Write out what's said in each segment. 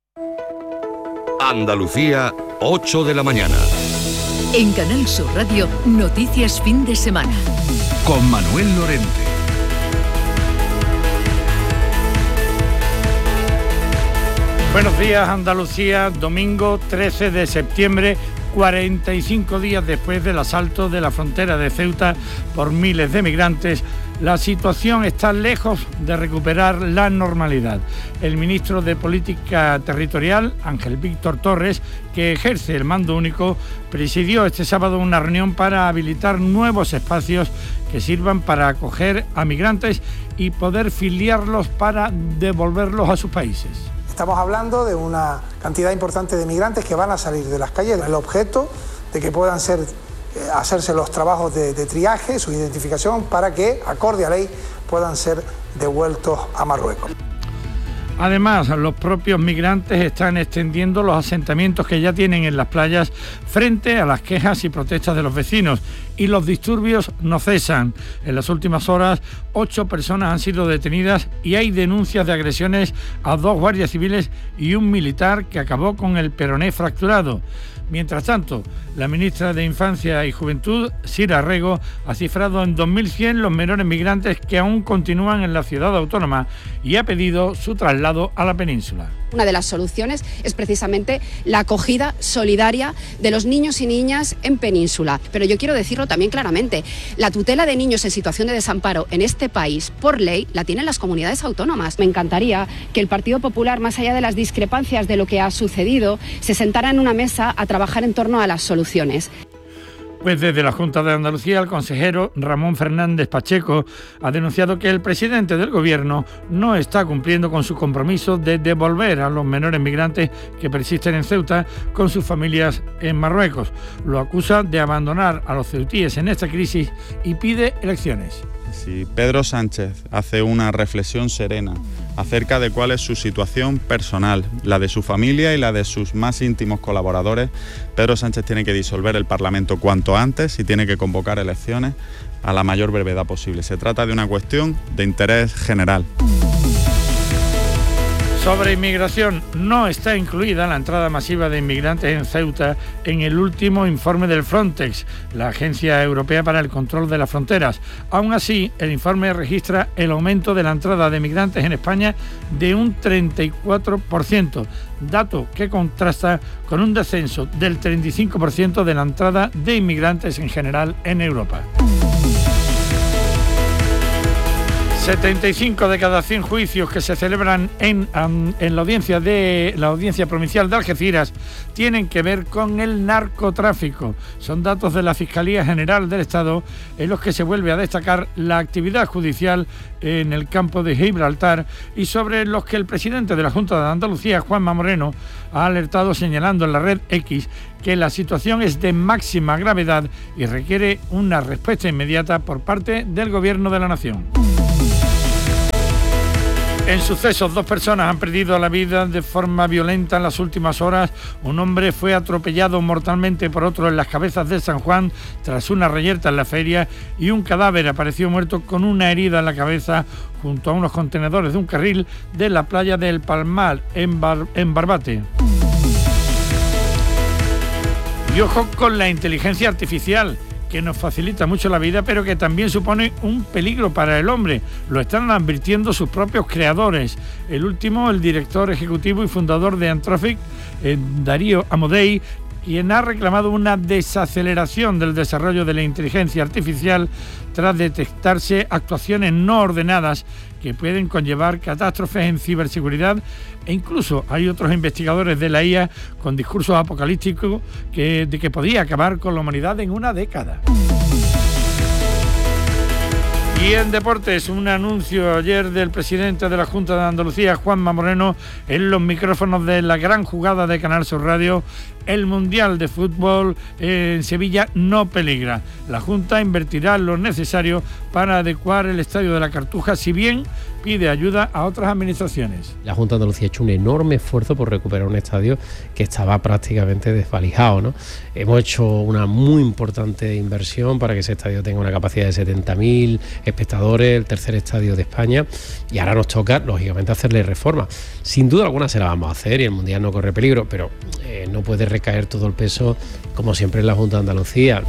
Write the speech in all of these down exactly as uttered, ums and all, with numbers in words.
Andalucía, ocho de la mañana. En Canal Sur Radio, Noticias Fin de Semana. Con Manuel Lorente. Buenos días, Andalucía, domingo trece de septiembre, cuarenta y cinco días después del asalto de la frontera de Ceuta por miles de migrantes. La situación está lejos de recuperar la normalidad. El ministro de Política Territorial, Ángel Víctor Torres, que ejerce el mando único, presidió este sábado una reunión para habilitar nuevos espacios que sirvan para acoger a migrantes y poder filiarlos para devolverlos a sus países. Estamos hablando de una cantidad importante de migrantes que van a salir de las calles. El objeto de que puedan ser, eh, hacerse los trabajos de, de triaje, su identificación, para que, acorde a ley, puedan ser devueltos a Marruecos. Además, los propios migrantes están extendiendo los asentamientos que ya tienen en las playas frente a las quejas y protestas de los vecinos, y los disturbios no cesan. En las últimas horas, ocho personas han sido detenidas y hay denuncias de agresiones a dos guardias civiles y un militar que acabó con el peroné fracturado. Mientras tanto, la ministra de Infancia y Juventud, Sira Rego, ha cifrado en dos mil cien los menores migrantes que aún continúan en la ciudad autónoma y ha pedido su traslado a la península. Una de las soluciones es precisamente la acogida solidaria de los niños y niñas en península. Pero yo quiero decirlo también claramente, la tutela de niños en situación de desamparo en este país, por ley, la tienen las comunidades autónomas. Me encantaría que el Partido Popular, más allá de las discrepancias de lo que ha sucedido, se sentara en una mesa a trabajar en torno a las soluciones. Pues desde la Junta de Andalucía, el consejero Ramón Fernández Pacheco ha denunciado que el presidente del Gobierno no está cumpliendo con su compromiso de devolver a los menores migrantes que persisten en Ceuta con sus familias en Marruecos. Lo acusa de abandonar a los ceutíes en esta crisis y pide elecciones. Si Pedro Sánchez hace una reflexión serena acerca de cuál es su situación personal, la de su familia y la de sus más íntimos colaboradores, Pedro Sánchez tiene que disolver el Parlamento cuanto antes y tiene que convocar elecciones a la mayor brevedad posible. Se trata de una cuestión de interés general. Sobre inmigración, no está incluida la entrada masiva de inmigrantes en Ceuta en el último informe del Frontex, la Agencia Europea para el Control de las Fronteras. Aún así, el informe registra el aumento de la entrada de migrantes en España de un treinta y cuatro por ciento, dato que contrasta con un descenso del treinta y cinco por ciento de la entrada de inmigrantes en general en Europa. setenta y cinco de cada cien juicios que se celebran en, um, en la audiencia de la Audiencia Provincial de Algeciras tienen que ver con el narcotráfico. Son datos de la Fiscalía General del Estado, en los que se vuelve a destacar la actividad judicial en el campo de Gibraltar y sobre los que el presidente de la Junta de Andalucía, Juanma Moreno, ha alertado señalando en la red X que la situación es de máxima gravedad y requiere una respuesta inmediata por parte del Gobierno de la Nación. En sucesos, dos personas han perdido la vida de forma violenta en las últimas horas. Un hombre fue atropellado mortalmente por otro en las Cabezas de San Juan tras una reyerta en la feria, y un cadáver apareció muerto con una herida en la cabeza junto a unos contenedores de un carril de la playa del Palmar en, Bar- en Barbate. Y ojo con la inteligencia artificial, que nos facilita mucho la vida, pero que también supone un peligro para el hombre. Lo están advirtiendo sus propios creadores. El último, el director ejecutivo y fundador de Anthropic, eh, Darío Amodei, quien ha reclamado una desaceleración del desarrollo de la inteligencia artificial tras detectarse actuaciones no ordenadas que pueden conllevar catástrofes en ciberseguridad, e incluso hay otros investigadores de la I A con discursos apocalípticos que, de que podía acabar con la humanidad en una década. Y en deportes, un anuncio ayer del presidente de la Junta de Andalucía, Juanma Moreno, en los micrófonos de la gran jugada de Canal Sur Radio: el Mundial de Fútbol en Sevilla no peligra. La Junta invertirá lo necesario para adecuar el estadio de la Cartuja, si bien pide ayuda a otras administraciones. La Junta de Andalucía ha hecho un enorme esfuerzo por recuperar un estadio que estaba prácticamente desvalijado, ¿no? Hemos hecho una muy importante inversión para que ese estadio tenga una capacidad de setenta mil espectadores, el tercer estadio de España, y ahora nos toca, lógicamente, hacerle reforma. Sin duda alguna se la vamos a hacer y el Mundial no corre peligro, pero eh, no puede recaer todo el peso, como siempre, en la Junta de Andalucía.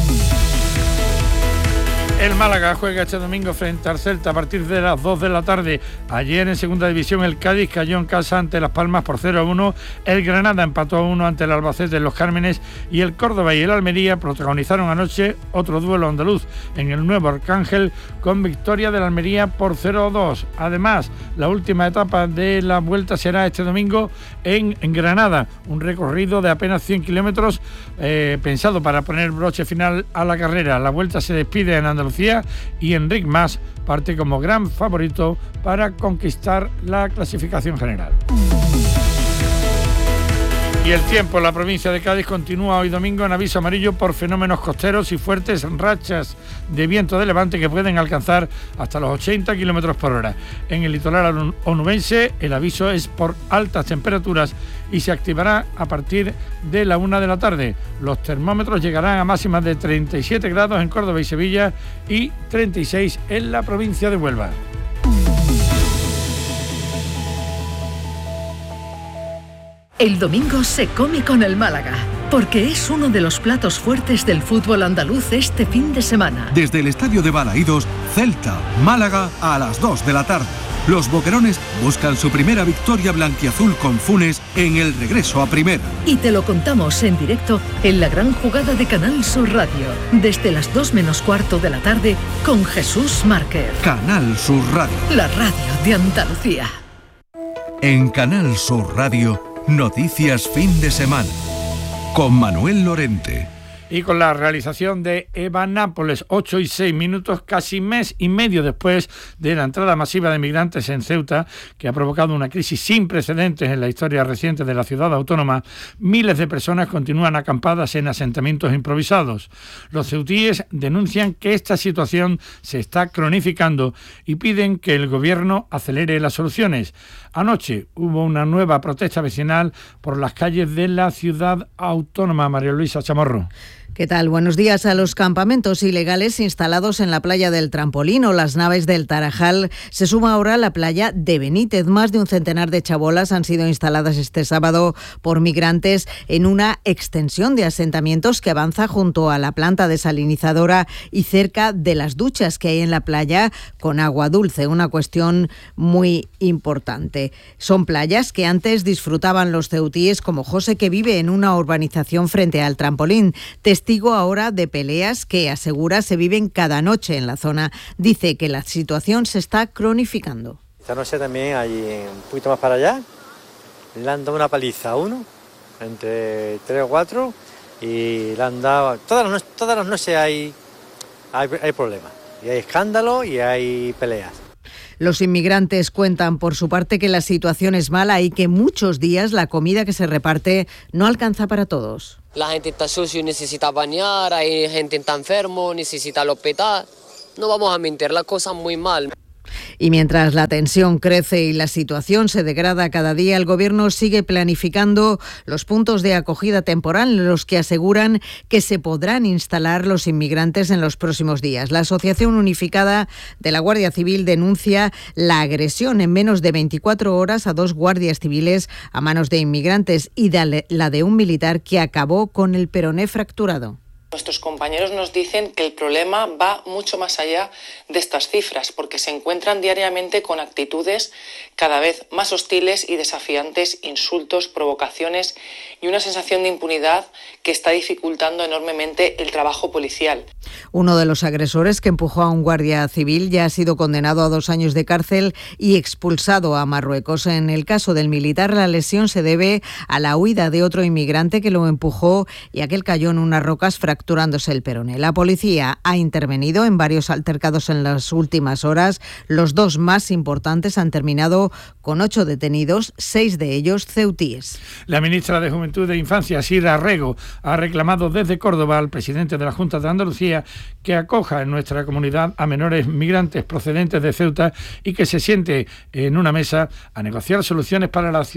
El Málaga juega este domingo frente al Celta a partir de las dos de la tarde. Ayer en segunda división el Cádiz cayó en casa ante Las Palmas por cero a uno. El Granada empató a uno ante el Albacete en Los Cármenes y el Córdoba y el Almería protagonizaron anoche otro duelo andaluz en el Nuevo Arcángel con victoria del Almería por cero a dos. Además, la última etapa de la vuelta será este domingo en, en Granada, un recorrido de apenas cien kilómetros eh, pensado para poner broche final a la carrera. La vuelta se despide en Andalucía y Enric Mas parte como gran favorito para conquistar la clasificación general. Y el tiempo en la provincia de Cádiz continúa hoy domingo en aviso amarillo por fenómenos costeros y fuertes rachas de viento de levante que pueden alcanzar hasta los ochenta kilómetros por hora. En el litoral onubense el aviso es por altas temperaturas y se activará a partir de la una de la tarde. Los termómetros llegarán a máximas de treinta y siete grados en Córdoba y Sevilla y treinta y seis en la provincia de Huelva. El domingo se come con el Málaga, porque es uno de los platos fuertes del fútbol andaluz este fin de semana. Desde el estadio de Balaídos, Celta, Málaga, a las dos de la tarde. Los boquerones buscan su primera victoria blanquiazul con Funes en el regreso a primera. Y te lo contamos en directo en la gran jugada de Canal Sur Radio, desde las dos menos cuarto de la tarde, con Jesús Márquez. Canal Sur Radio. La radio de Andalucía. En Canal Sur Radio, noticias fin de semana, con Manuel Lorente. Y con la realización de Eva Nápoles, ocho y seis minutos, casi mes y medio después de la entrada masiva de migrantes en Ceuta, que ha provocado una crisis sin precedentes en la historia reciente de la ciudad autónoma, miles de personas continúan acampadas en asentamientos improvisados. Los ceutíes denuncian que esta situación se está cronificando y piden que el gobierno acelere las soluciones. Anoche hubo una nueva protesta vecinal por las calles de la ciudad autónoma. María Luisa Chamorro. ¿Qué tal? Buenos días. A los campamentos ilegales instalados en la playa del Trampolín o las naves del Tarajal se suma ahora la playa de Benítez. Más de un centenar de chabolas han sido instaladas este sábado por migrantes en una extensión de asentamientos que avanza junto a la planta desalinizadora y cerca de las duchas que hay en la playa con agua dulce, una cuestión muy importante. Son playas que antes disfrutaban los ceutíes como José, que vive en una urbanización frente al Trampolín. Testigo ahora de peleas que asegura se viven cada noche en la zona. Dice que la situación se está cronificando. Esta noche también hay un poquito más para allá, le han dado una paliza a uno, entre tres o cuatro, y le han dado... Todas las noches, todas las noches hay, hay, hay problemas, y hay escándalos y hay peleas. Los inmigrantes cuentan por su parte que la situación es mala y que muchos días la comida que se reparte no alcanza para todos. La gente está sucia y necesita bañar, hay gente está enfermo, necesita el hospital. No vamos a mentir, la cosa muy mal. Y mientras la tensión crece y la situación se degrada cada día, el Gobierno sigue planificando los puntos de acogida temporal en los que aseguran que se podrán instalar los inmigrantes en los próximos días. La Asociación Unificada de la Guardia Civil denuncia la agresión en menos de veinticuatro horas a dos guardias civiles a manos de inmigrantes y la de un militar que acabó con el peroné fracturado. Nuestros compañeros nos dicen que el problema va mucho más allá de estas cifras, porque se encuentran diariamente con actitudes cada vez más hostiles y desafiantes, insultos, provocaciones y una sensación de impunidad que está dificultando enormemente el trabajo policial. Uno de los agresores, que empujó a un guardia civil, ya ha sido condenado a dos años de cárcel y expulsado a Marruecos. En el caso del militar, la lesión se debe a la huida de otro inmigrante que lo empujó y aquel cayó en unas rocas fracturándose el peroné. La policía ha intervenido en varios altercados en las últimas horas. Los dos más importantes han terminado con ocho detenidos, seis de ellos ceutíes. La ministra de Juventud e Infancia, Sira Rego, ha reclamado desde Córdoba al presidente de la Junta de Andalucía que acoja en nuestra comunidad a menores migrantes procedentes de Ceuta y que se siente en una mesa a negociar soluciones para la ciudad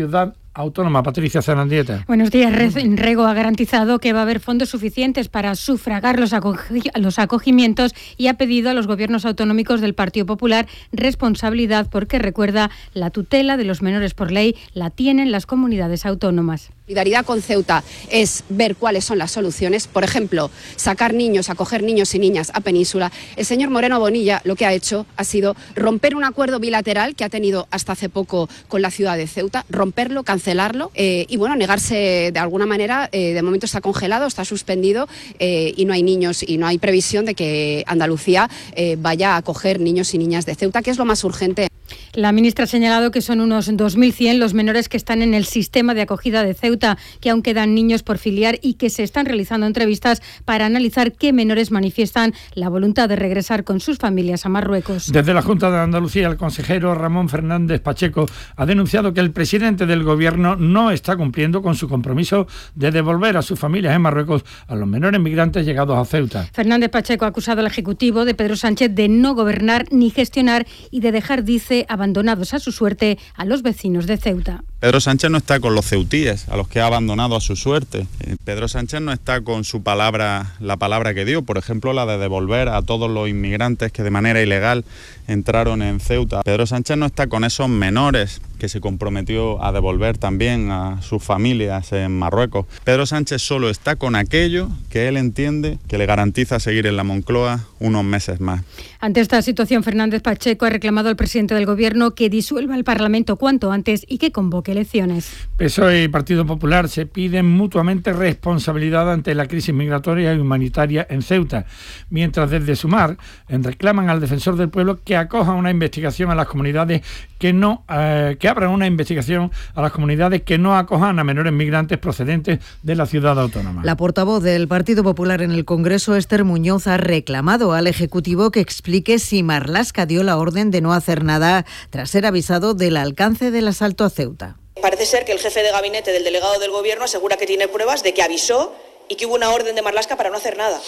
autónoma. Patricia Zanandieta. Buenos días. Rego ha garantizado que va a haber fondos suficientes para sufragar los, acogi- los acogimientos y ha pedido a los gobiernos autonómicos del Partido Popular responsabilidad porque, recuerda, la tutela de los menores por ley la tienen las comunidades autónomas. Solidaridad con Ceuta es ver cuáles son las soluciones. Por ejemplo, sacar niños, acoger niños y niñas a Península. El señor Moreno Bonilla lo que ha hecho ha sido romper un acuerdo bilateral que ha tenido hasta hace poco con la ciudad de Ceuta, romperlo, cancelarlo eh, y bueno, negarse de alguna manera. Eh, de momento está congelado, está suspendido eh, y no hay niños y no hay previsión de que Andalucía eh, vaya a acoger niños y niñas de Ceuta, que es lo más urgente. La ministra ha señalado que son unos dos mil cien los menores que están en el sistema de acogida de Ceuta, que aún quedan niños por filiar y que se están realizando entrevistas para analizar qué menores manifiestan la voluntad de regresar con sus familias a Marruecos. Desde la Junta de Andalucía, el consejero Ramón Fernández Pacheco ha denunciado que el presidente del Gobierno no está cumpliendo con su compromiso de devolver a sus familias en Marruecos a los menores migrantes llegados a Ceuta. Fernández Pacheco ha acusado al Ejecutivo de Pedro Sánchez de no gobernar ni gestionar y de dejar, dice, abandonados a su suerte a los vecinos de Ceuta. Pedro Sánchez no está con los ceutíes, a los que ha abandonado a su suerte. Pedro Sánchez no está con su palabra, la palabra que dio, por ejemplo, la de devolver a todos los inmigrantes que de manera ilegal entraron en Ceuta. Pedro Sánchez no está con esos menores que se comprometió a devolver también a sus familias en Marruecos. Pedro Sánchez solo está con aquello que él entiende que le garantiza seguir en la Moncloa unos meses más. Ante esta situación, Fernández Pacheco ha reclamado al presidente del Gobierno que disuelva el Parlamento cuanto antes y que convoque elecciones. P S O E y Partido Popular se piden mutuamente responsabilidad ante la crisis migratoria y humanitaria en Ceuta, mientras desde Sumar reclaman al defensor del pueblo que acoja una investigación a las comunidades que no eh, que abran una investigación a las comunidades que no acojan a menores migrantes procedentes de la ciudad autónoma. La portavoz del Partido Popular en el Congreso, Esther Muñoz, ha reclamado al Ejecutivo que explique si Marlaska dio la orden de no hacer nada tras ser avisado del alcance del asalto a Ceuta. Parece ser que el jefe de gabinete del delegado del Gobierno asegura que tiene pruebas de que avisó y que hubo una orden de Marlaska para no hacer nada.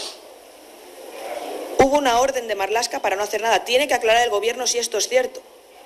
Hubo una orden de Marlaska para no hacer nada. Tiene que aclarar el Gobierno si esto es cierto.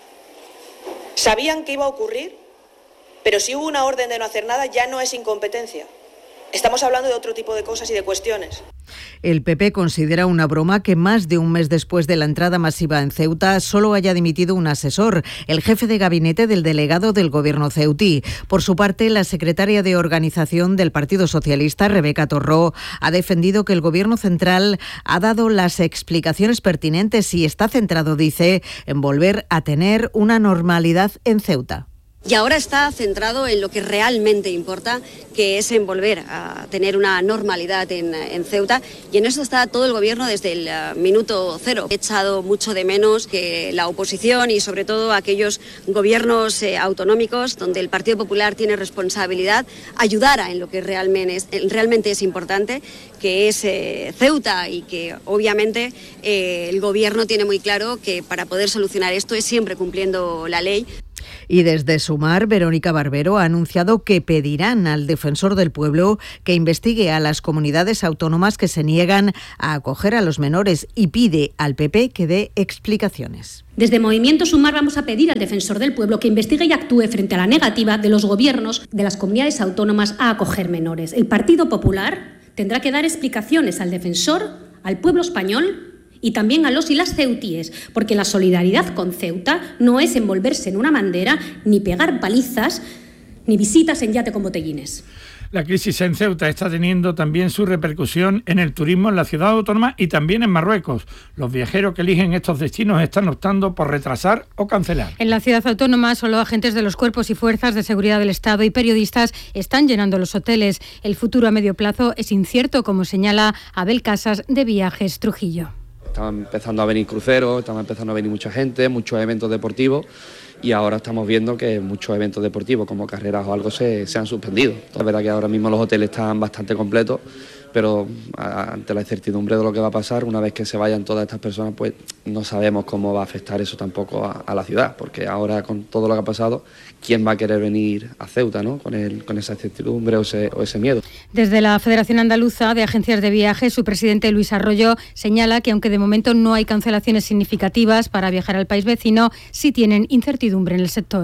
Sabían que iba a ocurrir, pero si hubo una orden de no hacer nada ya no es incompetencia. Estamos hablando de otro tipo de cosas y de cuestiones. El P P considera una broma que más de un mes después de la entrada masiva en Ceuta solo haya dimitido un asesor, el jefe de gabinete del delegado del gobierno ceutí. Por su parte, la secretaria de Organización del Partido Socialista, Rebeca Torró, ha defendido que el gobierno central ha dado las explicaciones pertinentes y está centrado, dice, en volver a tener una normalidad en Ceuta. Y ahora está centrado en lo que realmente importa, que es en volver a tener una normalidad en, en Ceuta. Y en eso está todo el Gobierno desde el uh, minuto cero. He echado mucho de menos que la oposición y sobre todo aquellos gobiernos eh, autonómicos donde el Partido Popular tiene responsabilidad ayudara en lo que realmente es, realmente es importante, que es eh, Ceuta, y que obviamente eh, el Gobierno tiene muy claro que para poder solucionar esto es siempre cumpliendo la ley. Y desde Sumar, Verónica Barbero ha anunciado que pedirán al defensor del pueblo que investigue a las comunidades autónomas que se niegan a acoger a los menores y pide al P P que dé explicaciones. Desde Movimiento Sumar vamos a pedir al defensor del pueblo que investigue y actúe frente a la negativa de los gobiernos de las comunidades autónomas a acoger menores. El Partido Popular tendrá que dar explicaciones al defensor, al pueblo español y también a los y las ceutíes, porque la solidaridad con Ceuta no es envolverse en una bandera, ni pegar palizas, ni visitas en yate con botellines. La crisis en Ceuta está teniendo también su repercusión en el turismo en la ciudad autónoma y también en Marruecos. Los viajeros que eligen estos destinos están optando por retrasar o cancelar. En la ciudad autónoma, solo agentes de los cuerpos y fuerzas de seguridad del Estado y periodistas están llenando los hoteles. El futuro a medio plazo es incierto, como señala Abel Casas de Viajes Trujillo. Estaban empezando a venir cruceros, estaban empezando a venir mucha gente, muchos eventos deportivos, y ahora estamos viendo que muchos eventos deportivos como carreras o algo se, se han suspendido. Es verdad que ahora mismo los hoteles están bastante completos, pero ante la incertidumbre de lo que va a pasar, una vez que se vayan todas estas personas, pues no sabemos cómo va a afectar eso tampoco a, a la ciudad, porque ahora con todo lo que ha pasado, ¿quién va a querer venir a Ceuta, ¿no? con, el, con esa incertidumbre o ese, o ese miedo? Desde la Federación Andaluza de Agencias de Viajes, su presidente Luis Arroyo señala que aunque de momento no hay cancelaciones significativas para viajar al país vecino, sí tienen incertidumbre en el sector.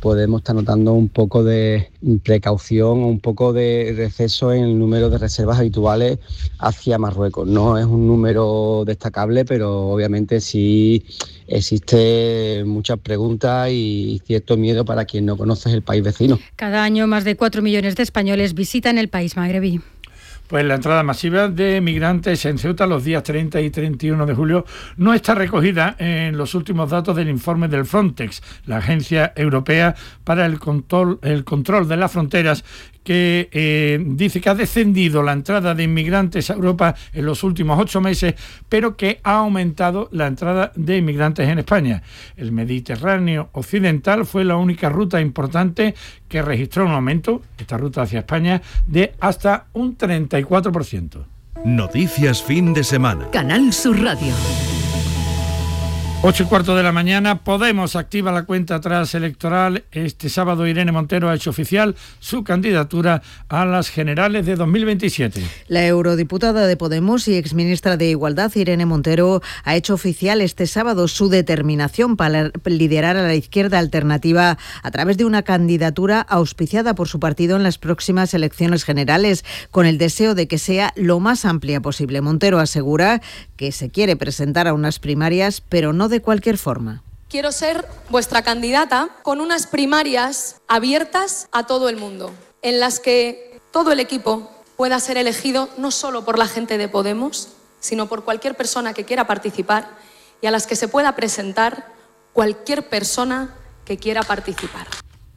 podemos estar notando un poco de precaución o un poco de exceso en el número de reservas habituales hacia Marruecos. No es un número destacable, pero obviamente sí existe muchas preguntas y cierto miedo para quien no conoce el país vecino. Cada año más de cuatro millones de españoles visitan el país magrebí. Pues la entrada masiva de migrantes en Ceuta los días treinta y treinta y uno de julio no está recogida en los últimos datos del informe del Frontex, la Agencia Europea para el Control, el Control de las Fronteras, que eh, dice que ha descendido la entrada de inmigrantes a Europa en los últimos ocho meses, pero que ha aumentado la entrada de inmigrantes en España. El Mediterráneo occidental fue la única ruta importante que registró un aumento, esta ruta hacia España, de hasta un treinta y cuatro por ciento. Noticias fin de semana. Canal Sur Radio. Ocho y cuarto de la mañana, Podemos activa la cuenta atrás electoral. Este sábado Irene Montero ha hecho oficial su candidatura a las generales de dos mil veintisiete. La eurodiputada de Podemos y exministra de Igualdad, Irene Montero, ha hecho oficial este sábado su determinación para liderar a la izquierda alternativa a través de una candidatura auspiciada por su partido en las próximas elecciones generales, con el deseo de que sea lo más amplia posible. Montero asegura que se quiere presentar a unas primarias, pero no de cualquier forma. Quiero ser vuestra candidata con unas primarias abiertas a todo el mundo, en las que todo el equipo pueda ser elegido no solo por la gente de Podemos, sino por cualquier persona que quiera participar y a las que se pueda presentar cualquier persona que quiera participar.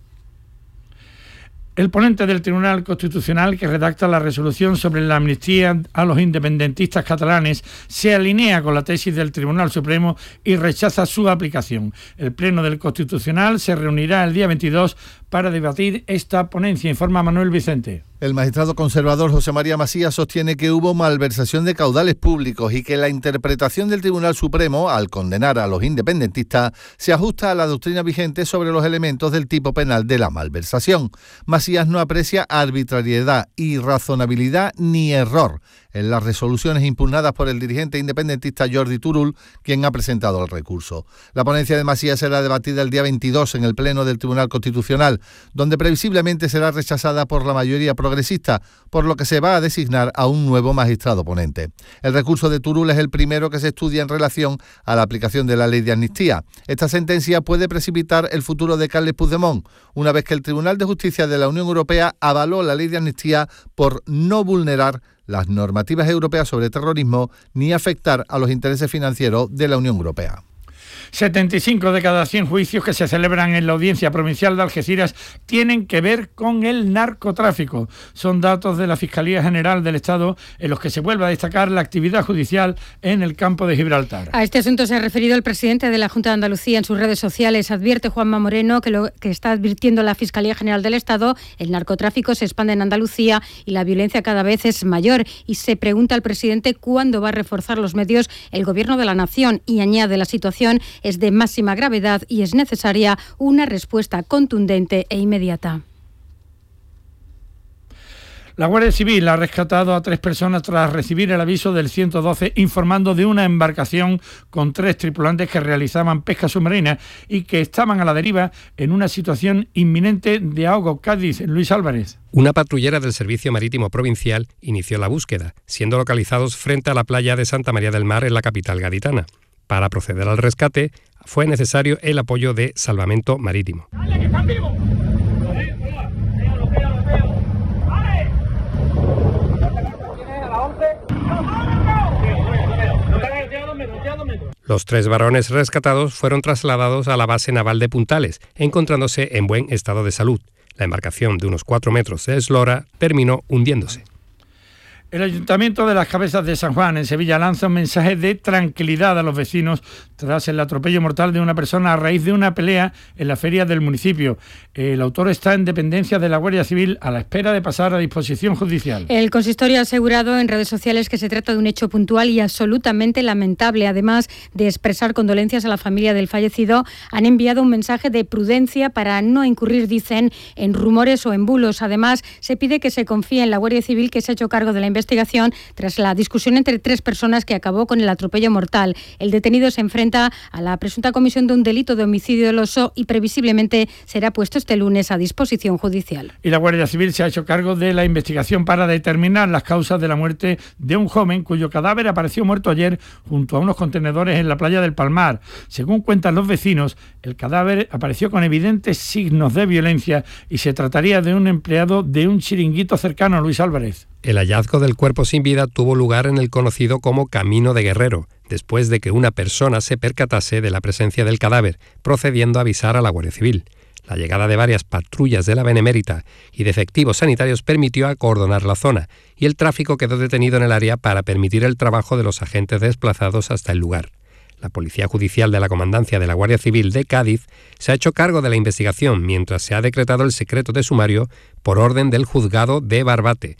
El ponente del Tribunal Constitucional que redacta la resolución sobre la amnistía a los independentistas catalanes se alinea con la tesis del Tribunal Supremo y rechaza su aplicación. El Pleno del Constitucional se reunirá el día veintidós para debatir esta ponencia, informa Manuel Vicente. El magistrado conservador José María Masías sostiene que hubo malversación de caudales públicos y que la interpretación del Tribunal Supremo, al condenar a los independentistas, se ajusta a la doctrina vigente sobre los elementos del tipo penal de la malversación. Masías no aprecia arbitrariedad, irrazonabilidad ni error en las resoluciones impugnadas por el dirigente independentista Jordi Turull, quien ha presentado el recurso. La ponencia de Masías será debatida el día veintidós en el Pleno del Tribunal Constitucional, donde previsiblemente será rechazada por la mayoría progresista, por lo que se va a designar a un nuevo magistrado ponente. El recurso de Turull es el primero que se estudia en relación a la aplicación de la ley de amnistía. Esta sentencia puede precipitar el futuro de Carles Puigdemont, una vez que el Tribunal de Justicia de la Unión Europea avaló la ley de amnistía por no vulnerar las normativas europeas sobre terrorismo ni afectar a los intereses financieros de la Unión Europea. setenta y cinco de cada cien juicios que se celebran en la Audiencia Provincial de Algeciras tienen que ver con el narcotráfico. Son datos de la Fiscalía General del Estado en los que se vuelve a destacar la actividad judicial en el campo de Gibraltar. A este asunto se ha referido el presidente de la Junta de Andalucía en sus redes sociales. Advierte Juanma Moreno que lo que está advirtiendo la Fiscalía General del Estado, el narcotráfico se expande en Andalucía y la violencia cada vez es mayor. Y se pregunta al presidente cuándo va a reforzar los medios el Gobierno de la Nación y añade: la situación es de máxima gravedad y es necesaria una respuesta contundente e inmediata. La Guardia Civil ha rescatado a tres personas tras recibir el aviso del ciento doce informando de una embarcación con tres tripulantes que realizaban pesca submarina y que estaban a la deriva en una situación inminente de ahogo. Cádiz, Luis Álvarez. Una patrullera del Servicio Marítimo Provincial inició la búsqueda, siendo localizados frente a la playa de Santa María del Mar en la capital gaditana. Para proceder al rescate fue necesario el apoyo de Salvamento Marítimo. Los tres varones rescatados fueron trasladados a la base naval de Puntales, encontrándose en buen estado de salud. La embarcación de unos cuatro metros de eslora terminó hundiéndose. El Ayuntamiento de las Cabezas de San Juan, en Sevilla, lanza un mensaje de tranquilidad a los vecinos tras el atropello mortal de una persona a raíz de una pelea en la feria del municipio. El autor está en dependencia de la Guardia Civil a la espera de pasar a disposición judicial. El consistorio ha asegurado en redes sociales que se trata de un hecho puntual y absolutamente lamentable. Además de expresar condolencias a la familia del fallecido, han enviado un mensaje de prudencia para no incurrir, dicen, en rumores o en bulos. Además, se pide que se confíe en la Guardia Civil, que se ha hecho cargo de la investigación investigación tras la discusión entre tres personas que acabó con el atropello mortal. El detenido se enfrenta a la presunta comisión de un delito de homicidio doloso y previsiblemente será puesto este lunes a disposición judicial. Y la Guardia Civil se ha hecho cargo de la investigación para determinar las causas de la muerte de un joven cuyo cadáver apareció muerto ayer junto a unos contenedores en la playa del Palmar. Según cuentan los vecinos, el cadáver apareció con evidentes signos de violencia y se trataría de un empleado de un chiringuito cercano a Luis Álvarez. El hallazgo del cuerpo sin vida tuvo lugar en el conocido como Camino de Guerrero, después de que una persona se percatase de la presencia del cadáver, procediendo a avisar a la Guardia Civil. La llegada de varias patrullas de la Benemérita y de efectivos sanitarios permitió acordonar la zona y el tráfico quedó detenido en el área para permitir el trabajo de los agentes desplazados hasta el lugar. La Policía Judicial de la Comandancia de la Guardia Civil de Cádiz se ha hecho cargo de la investigación mientras se ha decretado el secreto de sumario por orden del juzgado de Barbate.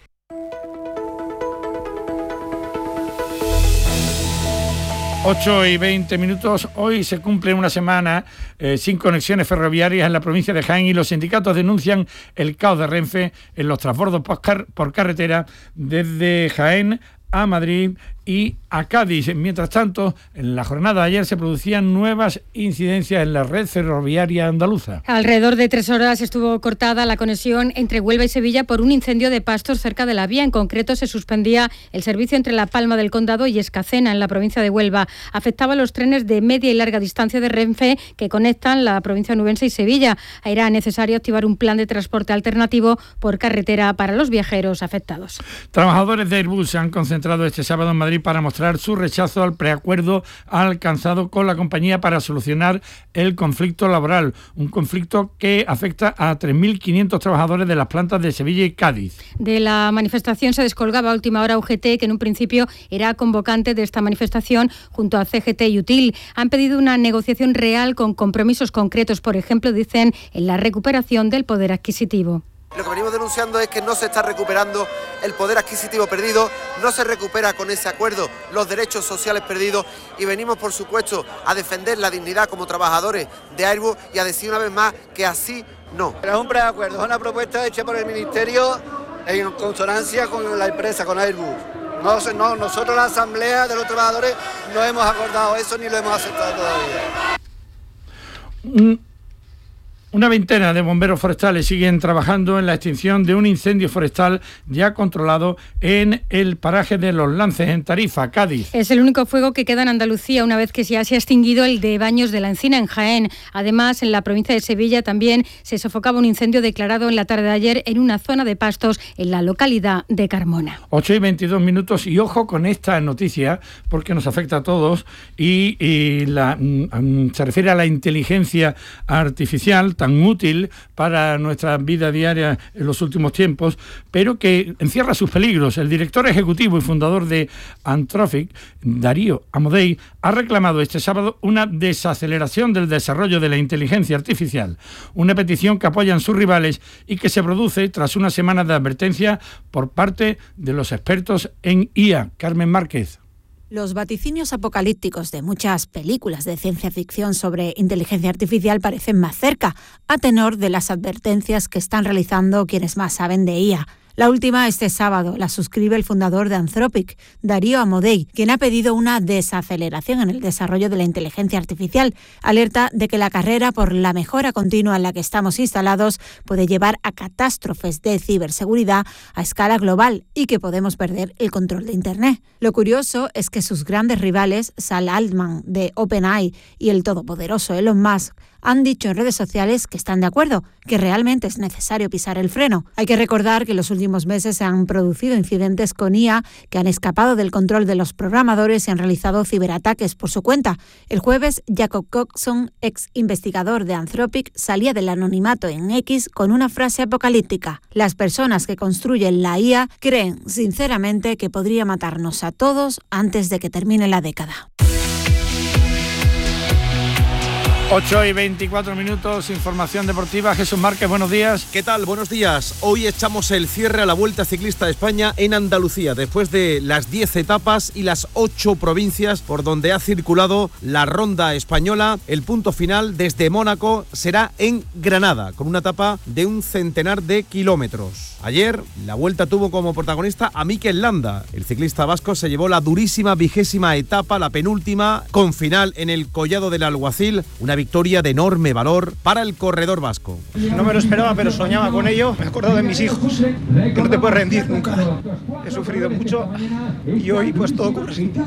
ocho y veinte minutos. Hoy se cumple una semana eh, sin conexiones ferroviarias en la provincia de Jaén y los sindicatos denuncian el caos de Renfe en los transbordos por, car- por carretera desde Jaén a Madrid y a Cádiz. Mientras tanto, en la jornada de ayer se producían nuevas incidencias en la red ferroviaria andaluza. Alrededor de tres horas estuvo cortada la conexión entre Huelva y Sevilla por un incendio de pastos cerca de la vía. En concreto, se suspendía el servicio entre La Palma del Condado y Escacena, en la provincia de Huelva. Afectaba a los trenes de media y larga distancia de Renfe que conectan la provincia nubense y Sevilla. Era necesario activar un plan de transporte alternativo por carretera para los viajeros afectados. Trabajadores de Airbus se han concentrado este sábado en Madrid para mostrar su rechazo al preacuerdo alcanzado con la compañía para solucionar el conflicto laboral, un conflicto que afecta a tres mil quinientos trabajadores de las plantas de Sevilla y Cádiz. De la manifestación se descolgaba a última hora U G T, que en un principio era convocante de esta manifestación junto a C G T y UTIL. Han pedido una negociación real con compromisos concretos, por ejemplo, dicen, en la recuperación del poder adquisitivo. Lo que venimos denunciando es que no se está recuperando el poder adquisitivo perdido, no se recupera con ese acuerdo los derechos sociales perdidos y venimos, por supuesto, a defender la dignidad como trabajadores de Airbus y a decir una vez más que así no. Es un preacuerdo, es una propuesta hecha por el Ministerio en consonancia con la empresa, con Airbus. No, no, nosotros, la Asamblea de los Trabajadores, no hemos acordado eso ni lo hemos aceptado todavía. Mm. Una veintena de bomberos forestales siguen trabajando en la extinción de un incendio forestal ya controlado en el paraje de Los Lances, en Tarifa, Cádiz. Es el único fuego que queda en Andalucía una vez que ya se ha extinguido el de Baños de la Encina, en Jaén. Además, en la provincia de Sevilla también se sofocaba un incendio declarado en la tarde de ayer en una zona de pastos en la localidad de Carmona. ocho y veintidós minutos y ojo con esta noticia porque nos afecta a todos y, y la, mm, se refiere a la inteligencia artificial tan útil para nuestra vida diaria en los últimos tiempos, pero que encierra sus peligros. El director ejecutivo y fundador de Anthropic, Darío Amodei, ha reclamado este sábado una desaceleración del desarrollo de la inteligencia artificial, una petición que apoyan sus rivales y que se produce tras una semana de advertencia por parte de los expertos en I A. Carmen Márquez. Los vaticinios apocalípticos de muchas películas de ciencia ficción sobre inteligencia artificial parecen más cerca, a tenor de las advertencias que están realizando quienes más saben de I A. La última este sábado la suscribe el fundador de Anthropic, Darío Amodei, quien ha pedido una desaceleración en el desarrollo de la inteligencia artificial. Alerta de que la carrera por la mejora continua en la que estamos instalados puede llevar a catástrofes de ciberseguridad a escala global y que podemos perder el control de Internet. Lo curioso es que sus grandes rivales, Sam Altman de OpenAI y el todopoderoso Elon Musk, han dicho en redes sociales que están de acuerdo, que realmente es necesario pisar el freno. Hay que recordar que en los últimos meses se han producido incidentes con I A que han escapado del control de los programadores y han realizado ciberataques por su cuenta. El jueves, Jacob Coxon, ex investigador de Anthropic, salía del anonimato en X con una frase apocalíptica. Las personas que construyen la I A creen sinceramente que podría matarnos a todos antes de que termine la década. ocho y veinticuatro minutos, información deportiva. Jesús Márquez, buenos días. ¿Qué tal? Buenos días. Hoy echamos el cierre a la Vuelta Ciclista de España en Andalucía, después de las diez etapas y las ocho provincias por donde ha circulado la ronda española. El punto final desde Mónaco será en Granada, con una etapa de un centenar de kilómetros. Ayer la Vuelta tuvo como protagonista a Mikel Landa. El ciclista vasco se llevó la durísima vigésima etapa, la penúltima, con final en el Collado del Alguacil. Una victoria de enorme valor para el corredor vasco. No me lo esperaba, pero soñaba con ello. Me he acordado de mis hijos, que no te puedes rendir nunca. He sufrido mucho y hoy pues todo cobra sentido.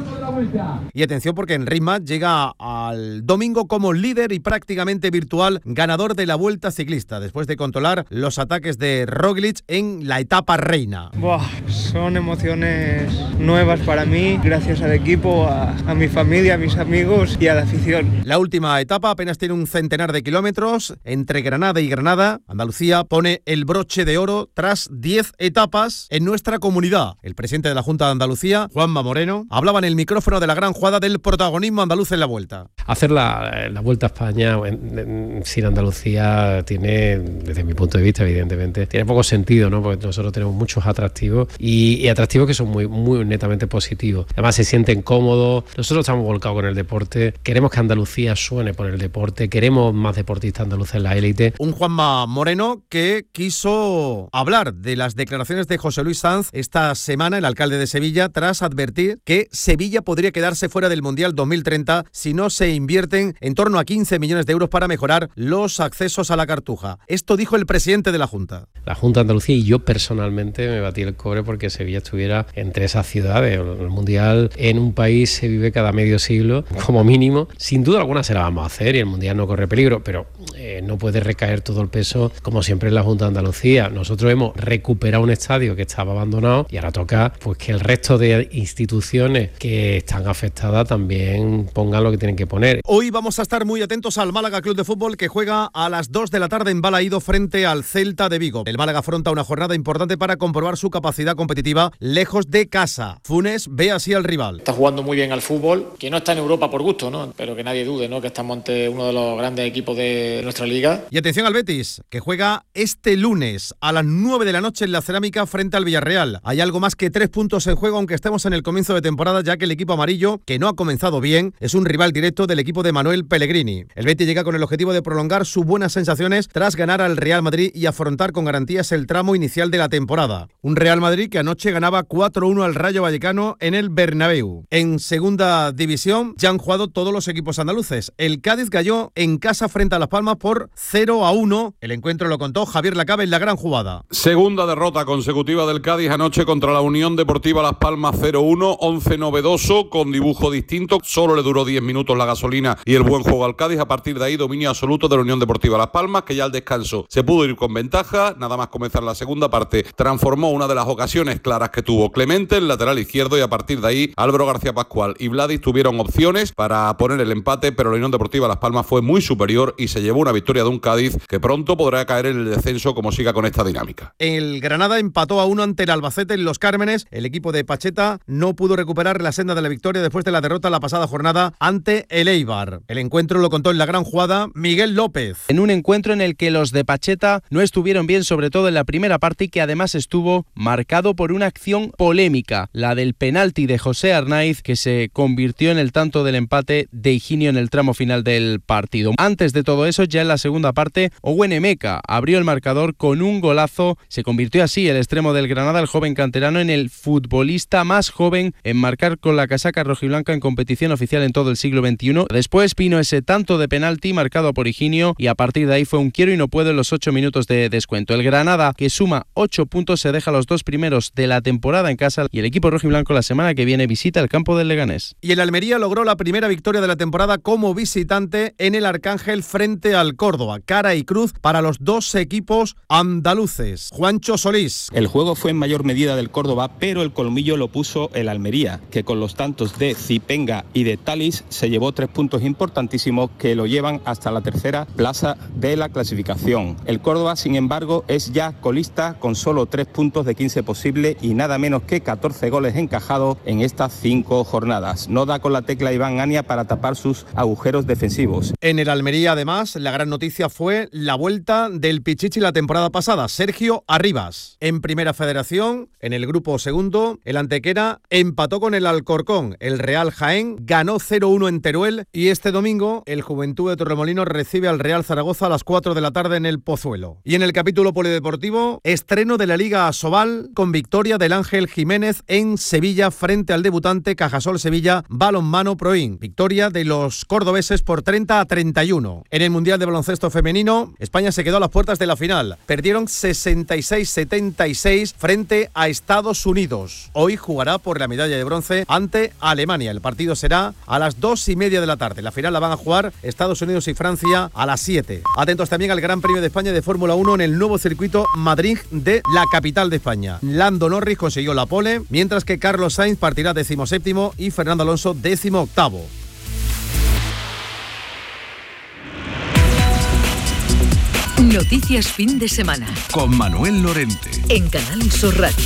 Y atención, porque Enric Mas llega al domingo como líder y prácticamente virtual ganador de la Vuelta Ciclista, después de controlar los ataques de Roglic en la etapa reina. Buah, son emociones nuevas para mí, gracias al equipo, a, a mi familia, a mis amigos y a la afición. La última etapa apenas tiene un centenar de kilómetros. Entre Granada y Granada, Andalucía pone el broche de oro tras diez etapas en nuestra comunidad. El presidente de la Junta de Andalucía, Juanma Moreno, hablaba en el micrófono de la gran jugada del protagonismo andaluz en la Vuelta. Hacer la, la Vuelta a España en, en, sin Andalucía tiene, desde mi punto de vista, evidentemente, tiene poco sentido, ¿no? Porque nosotros tenemos muchos atractivos y, y atractivos que son muy, muy netamente positivos. Además, se sienten cómodos. Nosotros estamos volcados con el deporte. Queremos que Andalucía suene por el deporte. Queremos más deportistas andaluces en la élite. Un Juanma Moreno que quiso hablar de las declaraciones de José Luis Sanz esta semana, el alcalde de Sevilla, tras advertir que Sevilla podría quedarse fuera del Mundial dos mil treinta si no se invierten en torno a quince millones de euros para mejorar los accesos a la Cartuja. Esto dijo el presidente de la Junta. La Junta de Andalucía y yo personalmente me batí el cobre porque Sevilla estuviera entre esas ciudades. El Mundial en un país se vive cada medio siglo, como mínimo. Sin duda alguna se la vamos a hacer y el Mundial no corre peligro, pero eh, no puede recaer todo el peso, como siempre, en la Junta de Andalucía. Nosotros hemos recuperado un estadio que estaba abandonado y ahora toca pues que el resto de instituciones que están afectadas también pongan lo que tienen que poner. Hoy vamos a estar muy atentos al Málaga Club de Fútbol, que juega a las dos de la tarde en Balaído frente al Celta de Vigo. El Málaga afronta una jornada importante para comprobar su capacidad competitiva lejos de casa. Funes ve así al rival. Está jugando muy bien al fútbol, que no está en Europa por gusto, ¿no? Pero que nadie dude, ¿no? Que estamos ante uno de los grandes equipos de nuestra liga. Y atención al Betis, que juega este lunes a las nueve de la noche en la Cerámica frente al Villarreal. Hay algo más que tres puntos en juego, aunque estemos en el comienzo de temporada, ya que el equipo amarillo, que no ha comenzado bien, es un rival directo del equipo de Manuel Pellegrini. El Betis llega con el objetivo de prolongar sus buenas sensaciones tras ganar al Real Madrid y afrontar con garantías el tramo inicial de la temporada. Un Real Madrid que anoche ganaba cuatro uno al Rayo Vallecano en el Bernabéu. En segunda división ya han jugado todos los equipos andaluces. El Cádiz cayó en casa frente a Las Palmas por cero a uno. El encuentro lo contó Javier Lacabe en la gran jugada. Segunda derrota consecutiva del Cádiz anoche contra la Unión Deportiva Las Palmas cero uno, once novedoso, con dibujo distinto. Solo le duró diez minutos la gasolina y el buen juego al Cádiz. A partir de ahí, dominio absoluto de la Unión Deportiva Las Palmas, que ya al descanso se pudo ir con ventaja. Nada más comenzar la segunda parte, transformó una de las ocasiones claras que tuvo Clemente, el lateral izquierdo, y a partir de ahí Álvaro García Pascual y Vladis tuvieron opciones para poner el empate, pero la Unión Deportiva Las Palmas fue muy superior y se llevó una victoria de un Cádiz que pronto podrá caer en el descenso como siga con esta dinámica. El Granada empató a uno ante el Albacete en Los Cármenes. El equipo de Pacheta no pudo recuperar la senda de la victoria después de la derrota la pasada jornada ante el Eibar. El encuentro lo contó en la gran jugada Miguel López. En un encuentro en el que los de Pacheta no estuvieron bien, sobre todo en la primera parte, y que además estuvo marcado por una acción polémica, la del penalti de José Arnaiz, que se convirtió en el tanto del empate de Higinio en el tramo final del partido. Antes de todo eso, ya en la segunda parte, Owen Emeka abrió el marcador con un golazo. Se convirtió así el extremo del Granada, el joven canterano, en el futbolista más joven en marcar con la casaca rojiblanca en competición oficial en todo el siglo veintiuno. Después vino ese tanto de penalti marcado por Higinio y a partir de ahí fue un quiero y no puedo en los ocho minutos de descuento. El Granada, que suma ocho puntos, se deja los dos primeros de la temporada en casa, y el equipo rojiblanco la semana que viene visita el campo del Leganés. Y el Almería logró la primera victoria de la temporada como visitante en el Arcángel frente al Córdoba. Cara y cruz para los dos equipos andaluces. Juancho Solís. El juego fue en mayor medida del Córdoba, pero el colmillo lo puso el Almería, que con los tantos de Zipenga y de Talis se llevó tres puntos importantísimos que lo llevan hasta la tercera plaza de la clasificación. El Córdoba, sin embargo, es ya colista con solo tres puntos de quince posibles y nada menos que catorce goles encajados en estas cinco jornadas. No da con la tecla Iván Ania para tapar sus agujeros defensivos. deportivos. En el Almería, además, la gran noticia fue la vuelta del Pichichi la temporada pasada, Sergio Arribas. En Primera Federación, en el grupo segundo, el Antequera empató con el Alcorcón. El Real Jaén ganó cero uno en Teruel y este domingo el Juventud de Torremolinos recibe al Real Zaragoza a las cuatro de la tarde en el Pozuelo. Y en el capítulo polideportivo, estreno de la Liga Asobal con victoria del Ángel Jiménez en Sevilla frente al debutante Cajasol Sevilla Balonmano Proin. Victoria de los cordobeses por treinta a treinta y uno. En el Mundial de Baloncesto Femenino, España se quedó a las puertas de la final. Perdieron sesenta y seis a setenta y seis frente a Estados Unidos. Hoy jugará por la medalla de bronce ante Alemania. El partido será a las dos y media de la tarde. La final la van a jugar Estados Unidos y Francia a las siete. Atentos también al Gran Premio de España de Fórmula uno en el nuevo circuito Madrid de la capital de España. Lando Norris consiguió la pole, mientras que Carlos Sainz partirá decimoséptimo y Fernando Alonso décimo octavo. Noticias fin de semana. Con Manuel Lorente. En Canal Sur Radio.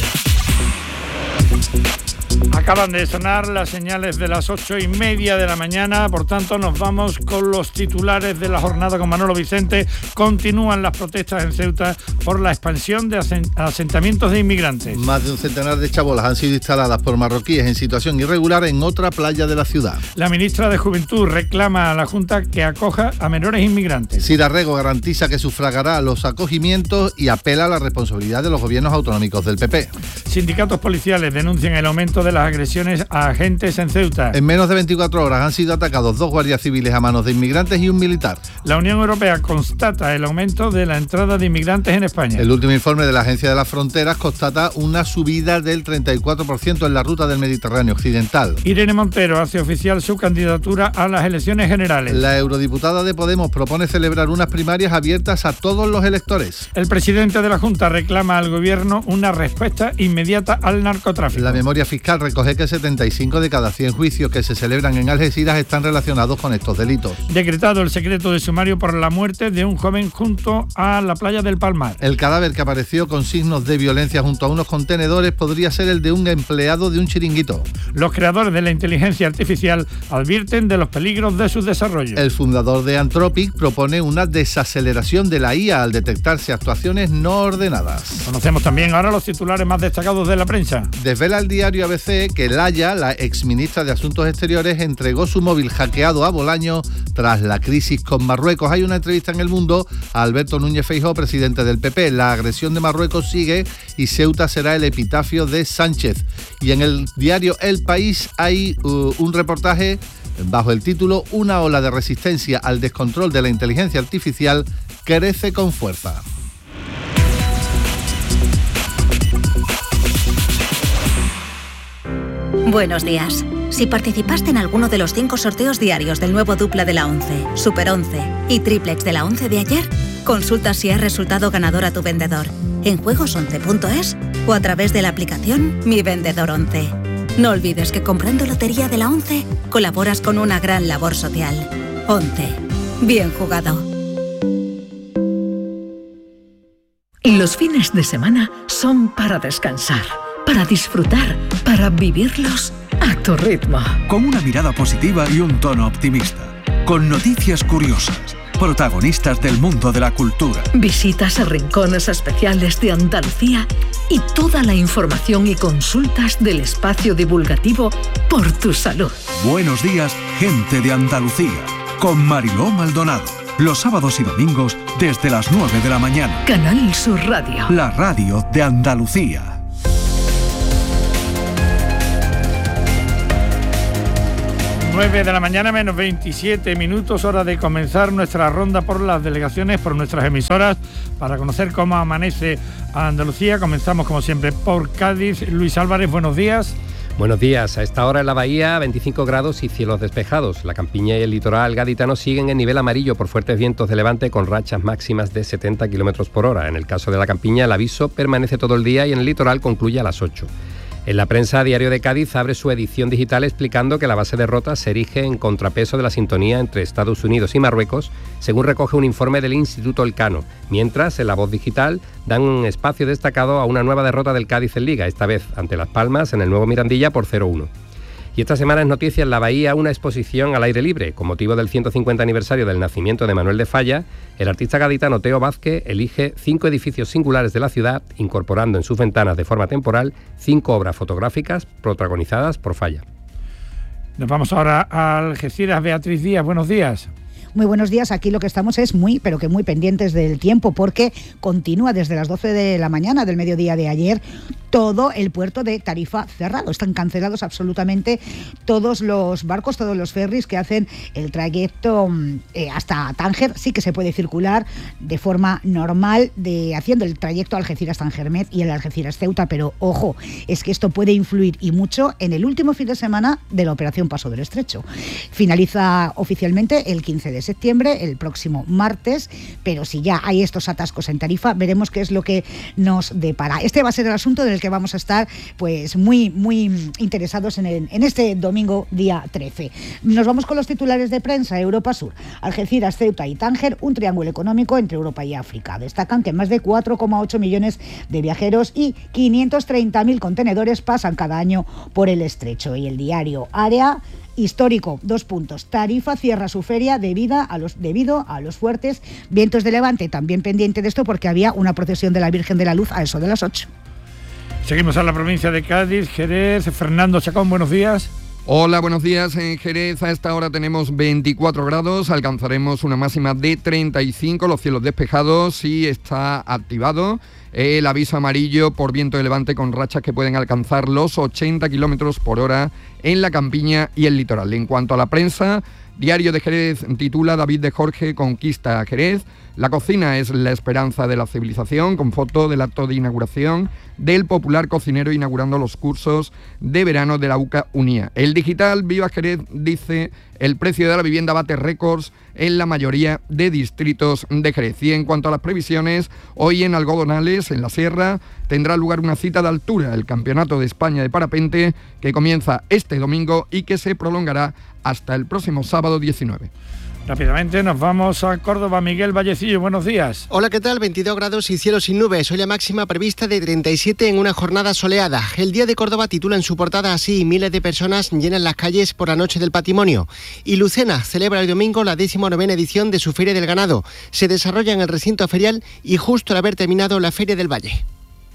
Acaban de sonar las señales de las ocho y media de la mañana, por tanto nos vamos con los titulares de la jornada con Manolo Vicente. Continúan las protestas en Ceuta por la expansión de asentamientos de inmigrantes. Más de un centenar de chabolas han sido instaladas por marroquíes en situación irregular en otra playa de la ciudad. La ministra de Juventud reclama a la Junta que acoja a menores inmigrantes. Sira Rego garantiza que sufragará los acogimientos y apela a la responsabilidad de los gobiernos autonómicos del P P. Sindicatos policiales denuncian el aumento de las agresiones a agentes en Ceuta. En menos de veinticuatro horas han sido atacados dos guardias civiles a manos de inmigrantes y un militar. La Unión Europea constata el aumento de la entrada de inmigrantes en España. El último informe de la Agencia de las Fronteras constata una subida del treinta y cuatro por ciento en la ruta del Mediterráneo occidental. Irene Montero hace oficial su candidatura a las elecciones generales. La eurodiputada de Podemos propone celebrar unas primarias abiertas a todos los electores. El presidente de la Junta reclama al gobierno una respuesta inmediata al narcotráfico. La memoria fiscal recoge que setenta y cinco de cada cien juicios que se celebran en Algeciras están relacionados con estos delitos. Decretado el secreto de sumario por la muerte de un joven junto a la playa del Palmar. El cadáver que apareció con signos de violencia junto a unos contenedores podría ser el de un empleado de un chiringuito. Los creadores de la inteligencia artificial advierten de los peligros de su desarrollo. El fundador de Anthropic propone una desaceleración de la I A al detectarse actuaciones no ordenadas. Conocemos también ahora los titulares más destacados de la prensa. Desvela el diario A B C que Laya, la exministra de Asuntos Exteriores, entregó su móvil hackeado a Bolaño tras la crisis con Marruecos. Hay una entrevista en El Mundo a Alberto Núñez Feijóo, presidente del P P. La agresión de Marruecos sigue y Ceuta será el epitafio de Sánchez. Y en el diario El País hay uh, un reportaje bajo el título Una ola de resistencia al descontrol de la inteligencia artificial crece con fuerza. Buenos días. Si participaste en alguno de los cinco sorteos diarios del nuevo dupla de la once, Super once y Triplex de la once de ayer, consulta si has resultado ganador a tu vendedor en juegos once punto es o a través de la aplicación Mi Vendedor once. No olvides que comprando lotería de la once colaboras con una gran labor social. once. Bien jugado. Los fines de semana son para descansar, para disfrutar, para vivirlos a tu ritmo. Con una mirada positiva y un tono optimista. Con noticias curiosas. Protagonistas del mundo de la cultura. Visitas a rincones especiales de Andalucía y toda la información y consultas del espacio divulgativo Por tu Salud. Buenos días, gente de Andalucía. Con Mariló Maldonado. Los sábados y domingos desde las nueve de la mañana. Canal Sur Radio. La radio de Andalucía. nueve de la mañana menos veintisiete minutos, hora de comenzar nuestra ronda por las delegaciones, por nuestras emisoras, para conocer cómo amanece a Andalucía. Comenzamos como siempre por Cádiz. Luis Álvarez, buenos días. Buenos días. A esta hora en la bahía, veinticinco grados y cielos despejados. La campiña y el litoral gaditano siguen en nivel amarillo por fuertes vientos de levante con rachas máximas de setenta kilómetros por hora. En el caso de la campiña, el aviso permanece todo el día y en el litoral concluye a las ocho. En la prensa, Diario de Cádiz abre su edición digital explicando que la base de Rota se erige en contrapeso de la sintonía entre Estados Unidos y Marruecos, según recoge un informe del Instituto Elcano, mientras en La Voz digital dan un espacio destacado a una nueva derrota del Cádiz en Liga, esta vez ante Las Palmas en el nuevo Mirandilla por cero uno. Y esta semana es noticia en la Bahía una exposición al aire libre. Con motivo del ciento cincuenta aniversario del nacimiento de Manuel de Falla, el artista gaditano Teo Vázquez elige cinco edificios singulares de la ciudad, incorporando en sus ventanas de forma temporal cinco obras fotográficas protagonizadas por Falla. Nos vamos ahora a Algeciras. Beatriz Díaz, buenos días. Muy buenos días, aquí lo que estamos es muy, pero que muy pendientes del tiempo, porque continúa desde las doce de la mañana del mediodía de ayer todo el puerto de Tarifa cerrado. Están cancelados absolutamente todos los barcos, todos los ferries que hacen el trayecto eh, hasta Tánger. Sí que se puede circular de forma normal, de haciendo el trayecto Algeciras-Tangermet y el Algeciras-Ceuta, pero ojo, es que esto puede influir y mucho en el último fin de semana de la operación Paso del Estrecho. Finaliza oficialmente el quince de septiembre, el próximo martes, pero si ya hay estos atascos en Tarifa, veremos qué es lo que nos depara. Este va a ser el asunto del que vamos a estar pues muy muy interesados en, el, en este domingo día trece. Nos vamos con los titulares de prensa. Europa Sur, Algeciras, Ceuta y Tánger, un triángulo económico entre Europa y África. Destacan que más de cuatro coma ocho millones de viajeros y quinientos treinta mil contenedores pasan cada año por el estrecho. Y el diario Área histórico, dos puntos. Tarifa cierra su feria debido a los, debido a los fuertes vientos de levante. También pendiente de esto porque había una procesión de la Virgen de la Luz a eso de las ocho. Seguimos a la provincia de Cádiz, Jerez. Fernando Chacón, buenos días. Hola, buenos días. En Jerez a esta hora tenemos veinticuatro grados, alcanzaremos una máxima de treinta y cinco, los cielos despejados y está activado el aviso amarillo por viento de levante con rachas que pueden alcanzar los ochenta kilómetros por hora en la campiña y el litoral. En cuanto a la prensa, Diario de Jerez titula David de Jorge conquista a Jerez. La cocina es la esperanza de la civilización, con foto del acto de inauguración del popular cocinero inaugurando los cursos de verano de la U C A Unía. El digital Viva Jerez dice el precio de la vivienda bate récords en la mayoría de distritos de Jerez. Y en cuanto a las previsiones, hoy en Algodonales, en la Sierra, tendrá lugar una cita de altura, el Campeonato de España de Parapente, que comienza este domingo y que se prolongará hasta el próximo sábado diecinueve. Rápidamente nos vamos a Córdoba. Miguel Vallecillo, buenos días. Hola, ¿qué tal? veintidós grados y cielo sin nubes. Hoy la máxima prevista de treinta y siete en una jornada soleada. El Día de Córdoba titula en su portada así: miles de personas llenan las calles por la Noche del Patrimonio. Y Lucena celebra el domingo la decimonovena edición de su Feria del Ganado. Se desarrolla en el recinto ferial y justo al haber terminado la Feria del Valle.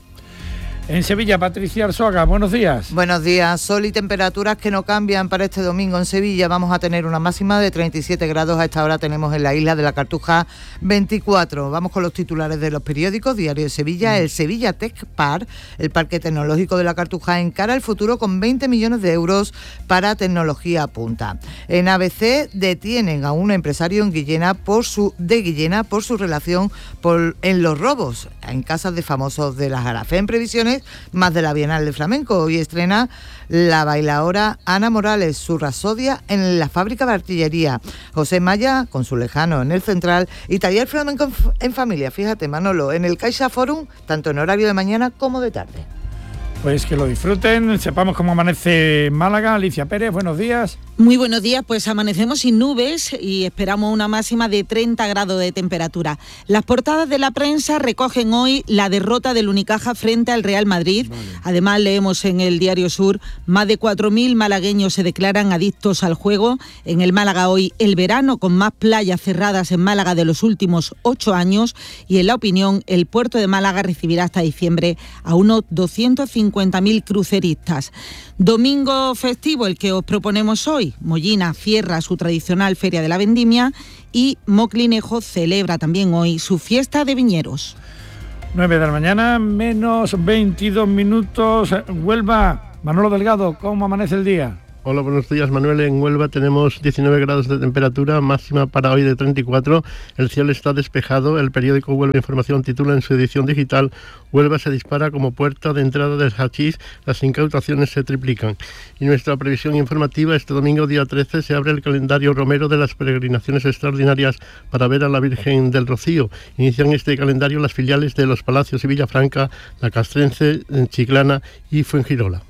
En Sevilla, Patricia Arzuaga, buenos días. Buenos días. Sol y temperaturas que no cambian para este domingo en Sevilla. Vamos a tener una máxima de treinta y siete grados. A esta hora tenemos en la isla de la Cartuja veinticuatro. Vamos con los titulares de los periódicos. Diario de Sevilla, el Sevilla Tech Park, el parque tecnológico de la Cartuja, encara el futuro con veinte millones de euros para tecnología punta. En A B C detienen a un empresario en Guillena por su, de Guillena por su relación por, en los robos en casas de famosos de la Jarafe. En previsiones más de la Bienal de Flamenco. Hoy estrena la bailaora Ana Morales su Rasodia en la fábrica de artillería. José Maya con su Lejano en el Central y taller flamenco en familia. Fíjate, Manolo, en el Caixa Forum, tanto en horario de mañana como de tarde. Pues que lo disfruten, sepamos cómo amanece Málaga. Alicia Pérez, buenos días. Muy buenos días, pues amanecemos sin nubes y esperamos una máxima de treinta grados de temperatura. Las portadas de la prensa recogen hoy la derrota del Unicaja frente al Real Madrid. Vale. Además, leemos en el Diario Sur, más de cuatro mil malagueños se declaran adictos al juego. En el Málaga hoy, el verano con más playas cerradas en Málaga de los últimos ocho años. Y en La Opinión, el puerto de Málaga recibirá hasta diciembre a unos doscientos cincuenta mil cruceristas. Domingo festivo, el que os proponemos hoy. Mollina cierra su tradicional Feria de la Vendimia y Moclinejo celebra también hoy su fiesta de viñeros. nueve de la mañana, menos veintidós minutos. Huelva, Manolo Delgado, ¿cómo amanece el día? Hola, buenos días, Manuel. En Huelva tenemos diecinueve grados de temperatura, máxima para hoy de treinta y cuatro. El cielo está despejado. El periódico Huelva Información titula en su edición digital: Huelva se dispara como puerta de entrada del hachís, las incautaciones se triplican. Y nuestra previsión informativa: este domingo día trece se abre el calendario romero de las peregrinaciones extraordinarias para ver a la Virgen del Rocío. Inician este calendario las filiales de Los Palacios y Villafranca, La Castrense, Chiclana y Fuengirola.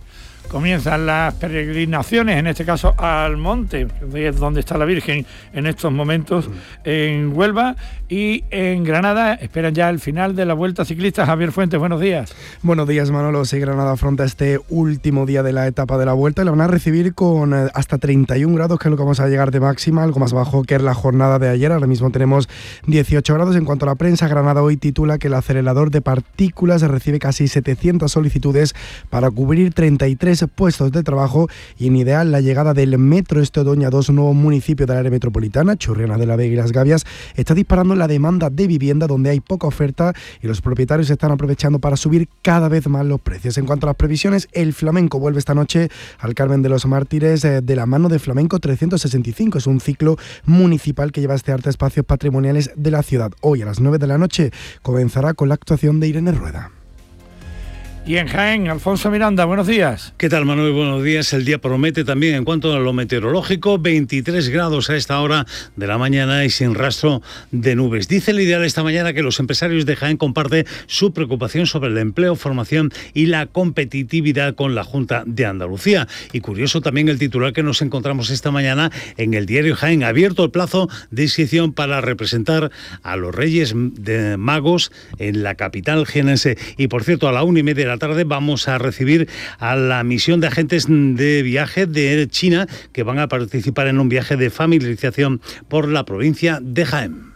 comienzan las peregrinaciones, en este caso al monte, es donde está la Virgen en estos momentos, en Huelva, y en Granada esperan ya el final de la Vuelta Ciclista. Javier Fuentes, buenos días. Buenos días, Manolo. Sí, Granada afronta este último día de la etapa de la Vuelta y la van a recibir con hasta treinta y un grados, que es lo que vamos a llegar de máxima, algo más bajo que la jornada de ayer. Ahora mismo tenemos dieciocho grados. En cuanto a la prensa, Granada hoy titula que el acelerador de partículas recibe casi setecientas solicitudes para cubrir treinta y tres puestos de trabajo y en ideal la llegada del Metro este otoño a dos nuevos municipios del área metropolitana, Churriana de la Vega y Las Gavias, está disparando la demanda de vivienda donde hay poca oferta y los propietarios están aprovechando para subir cada vez más los precios. En cuanto a las previsiones, el flamenco vuelve esta noche al Carmen de los Mártires eh, de la mano de Flamenco trescientos sesenta y cinco. Es un ciclo municipal que lleva este arte a espacios patrimoniales de la ciudad. Hoy a las nueve de la noche comenzará con la actuación de Irene Rueda. Y en Jaén, Alfonso Miranda, buenos días. ¿Qué tal, Manuel? Buenos días. El día promete también en cuanto a lo meteorológico, veintitrés grados a esta hora de la mañana y sin rastro de nubes. Dice el Ideal esta mañana que los empresarios de Jaén comparten su preocupación sobre el empleo, formación y la competitividad con la Junta de Andalucía. Y curioso también el titular que nos encontramos esta mañana en el diario Jaén. Abierto el plazo de inscripción para representar a los Reyes de Magos en la capital jienense. Y por cierto, a la una y media de la tarde vamos a recibir a la misión de agentes de viaje de China que van a participar en un viaje de familiarización por la provincia de Jaén.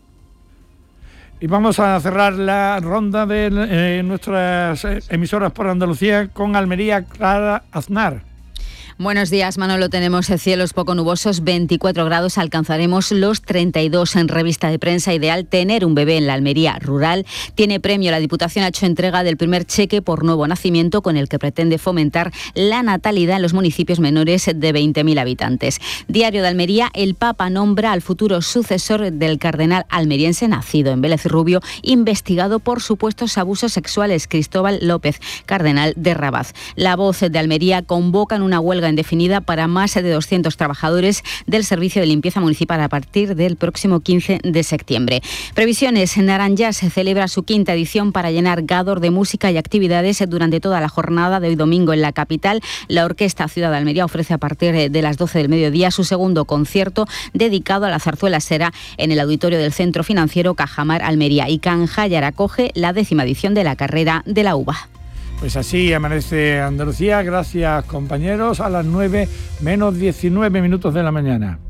Y vamos a cerrar la ronda de eh, nuestras emisoras por Andalucía con Almería, Clara Aznar. Buenos días, Manolo. Tenemos cielos poco nubosos, veinticuatro grados, alcanzaremos los treinta y dos en revista de prensa. Ideal tener un bebé en la Almería rural. Tiene premio. La Diputación ha hecho entrega del primer cheque por nuevo nacimiento con el que pretende fomentar la natalidad en los municipios menores de veinte mil habitantes. Diario de Almería, el Papa nombra al futuro sucesor del cardenal almeriense nacido en Vélez Rubio, investigado por supuestos abusos sexuales, Cristóbal López, cardenal de Rabat. La Voz de Almería convocan una huelga indefinida para más de doscientos trabajadores del servicio de limpieza municipal a partir del próximo quince de septiembre. Previsiones. Naranjás se celebra su quinta edición para llenar Gádor de música y actividades durante toda la jornada de hoy domingo en la capital. La Orquesta Ciudad de Almería ofrece a partir de las doce del mediodía su segundo concierto dedicado a la zarzuela Sera en el auditorio del Centro Financiero Cajamar Almería, y Can Jayar acoge la décima edición de la carrera de la uva. Pues así amanece Andalucía. Gracias, compañeros. A las nueve menos diecinueve minutos de la mañana.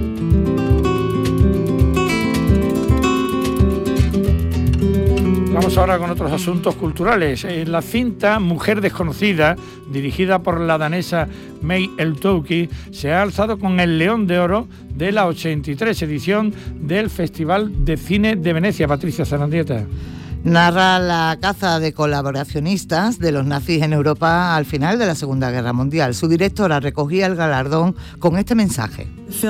Vamos ahora con otros asuntos culturales. En la cinta Mujer Desconocida, dirigida por la danesa May El-Touki, se ha alzado con el León de Oro de la ochenta y tres edición del Festival de Cine de Venecia. Patricia Zarandieta. Narra la caza de colaboracionistas de los nazis en Europa al final de la Segunda Guerra Mundial. Su directora recogía el galardón con este mensaje.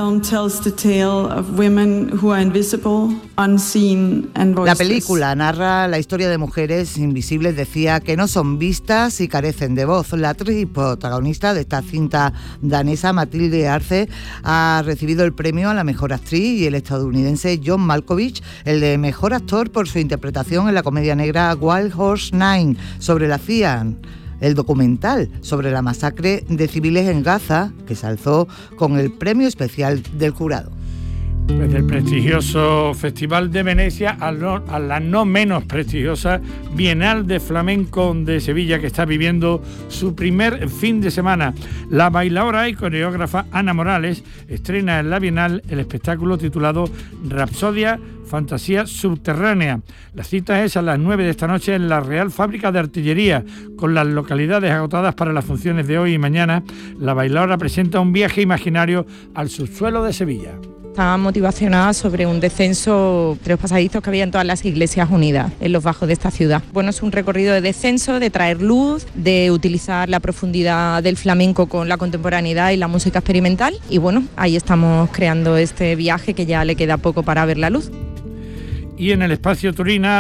La película narra la historia de mujeres invisibles, decía, que no son vistas y carecen de voz. La actriz protagonista de esta cinta danesa, Matilde Arce, ha recibido el premio a la mejor actriz, y el estadounidense John Malkovich el de mejor actor por su interpretación en la comedia negra Wild Horse Nine sobre la C I A, el documental sobre la masacre de civiles en Gaza, que se alzó con el premio especial del jurado. Desde el prestigioso Festival de Venecia a, lo, a la no menos prestigiosa Bienal de Flamenco de Sevilla, que está viviendo su primer fin de semana. La bailaora y coreógrafa Ana Morales estrena en la Bienal el espectáculo titulado Rapsodia Fantasía Subterránea. La cita es a las nueve de esta noche en la Real Fábrica de Artillería. Con las localidades agotadas para las funciones de hoy y mañana, la bailaora presenta un viaje imaginario al subsuelo de Sevilla. Está motivacionada sobre un descenso de los pasadizos que había en todas las iglesias unidas, en los bajos de esta ciudad. Bueno, es un recorrido de descenso, de traer luz, de utilizar la profundidad del flamenco con la contemporaneidad y la música experimental. Y bueno, ahí estamos creando este viaje que ya le queda poco para ver la luz. Y en el espacio Turina,